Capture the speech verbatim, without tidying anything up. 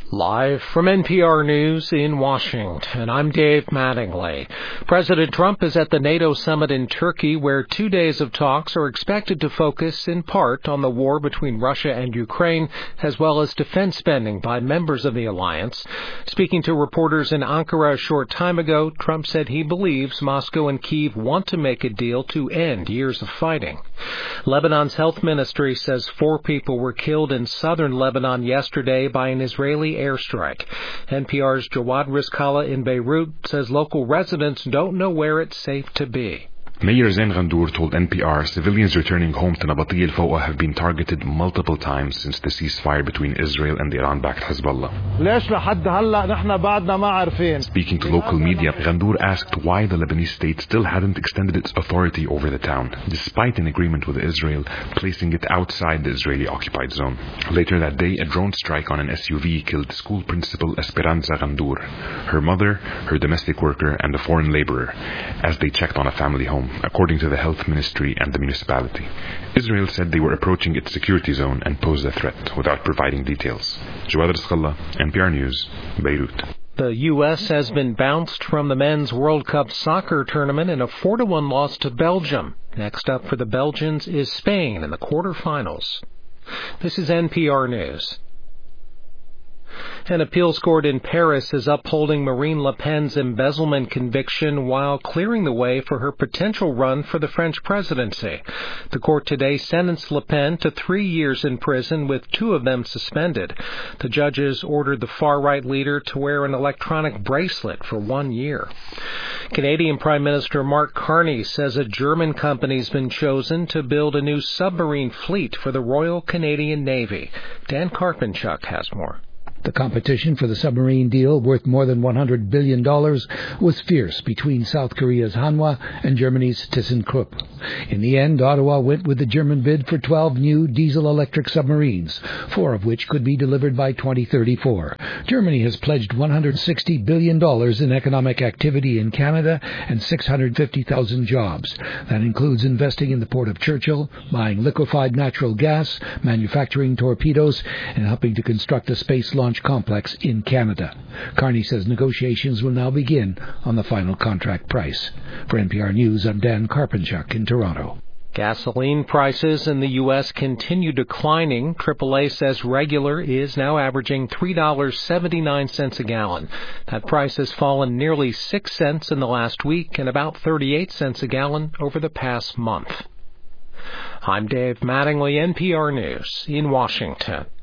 Live from N P R News in Washington, I'm Dave Mattingly. President Trump is at the NATO summit in Turkey, where two days of talks are expected to focus in part on the war between Russia and Ukraine, as well as defense spending by members of the alliance. Speaking to reporters in Ankara a short time ago, Trump said he believes Moscow and Kyiv want to make a deal to end years of fighting. Lebanon's health ministry says four people were killed in southern Lebanon yesterday by an Israeli airstrike. N P R's Jawad Rizkallah in Beirut says local residents don't know where it's safe to be. Mayor Zain Ghandour told N P R civilians returning home to Nabatiya al-Fawqa have been targeted multiple times since the ceasefire between Israel and the Iran-backed Hezbollah. Speaking to local media, Ghandour asked why the Lebanese state still hadn't extended its authority over the town, despite an agreement with Israel placing it outside the Israeli-occupied zone. Later that day, a drone strike on an S U V killed school principal Esperanza Ghandour, her mother, her domestic worker, and a foreign laborer, as they checked on a family home, according to the health ministry and the municipality. Israel said they were approaching its security zone and posed a threat without providing details. Jawad Rizkallah, N P R News, Beirut. The U S has been bounced from the Men's World Cup soccer tournament in a four to one loss to Belgium. Next up for the Belgians is Spain in the quarterfinals. This is N P R News. An appeals court in Paris is upholding Marine Le Pen's embezzlement conviction while clearing the way for her potential run for the French presidency. The court today sentenced Le Pen to three years in prison, with two of them suspended. The judges ordered the far-right leader to wear an electronic bracelet for one year. Canadian Prime Minister Mark Carney says a German company's been chosen to build a new submarine fleet for the Royal Canadian Navy. Dan Karpenchuk has more. The competition for the submarine deal, worth more than one hundred billion dollars, was fierce between South Korea's Hanwha and Germany's ThyssenKrupp. In the end, Ottawa went with the German bid for twelve new diesel-electric submarines, four of which could be delivered by twenty thirty-four. Germany has pledged one hundred sixty billion dollars in economic activity in Canada and six hundred fifty thousand jobs. That includes investing in the Port of Churchill, buying liquefied natural gas, manufacturing torpedoes, and helping to construct a space launch complex in Canada. Carney says negotiations will now begin on the final contract price. For N P R News, I'm Dan Karpenchuk in Toronto. Gasoline prices in the U S continue declining. triple A says regular is now averaging three dollars and seventy-nine cents a gallon. That price has fallen nearly six cents in the last week and about thirty-eight cents a gallon over the past month. I'm Dave Mattingly, N P R News in Washington.